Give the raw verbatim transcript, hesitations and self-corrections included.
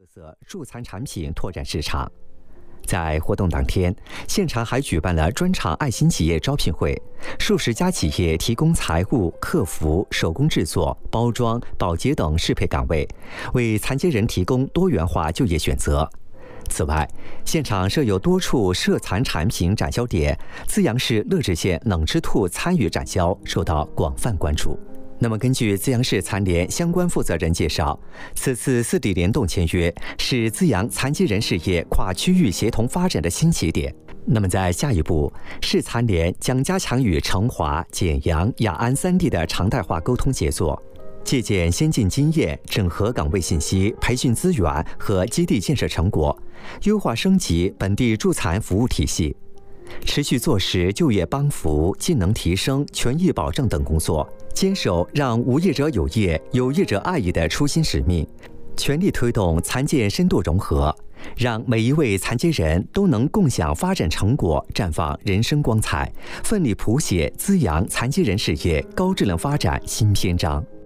色助残产品拓展市场。在活动当天，现场还举办了专场爱心企业招聘会，数十家企业提供财务、客服、手工制作、包装、保洁等适配岗位，为残疾人提供多元化就业选择。此外，现场设有多处涉残产品展销点，资阳市乐至县冷吃兔参与展销，受到广泛关注。那么，根据资阳市残联相关负责人介绍，此次四地联动签约是资阳残疾人事业跨区域协同发展的新起点。那么，在下一步，市残联将加强与成华、简阳、雅安三地的常态化沟通协作，借鉴先进经验，整合岗位信息、培训资源和基地建设成果，优化升级本地助残服务体系，持续做实就业帮扶、技能提升、权益保障等工作，坚守让无业者有业、有业者爱业的初心使命，全力推动残健深度融合，让每一位残疾人都能共享发展成果，绽放人生光彩，奋力谱写滋养残疾人事业高质量发展新篇章。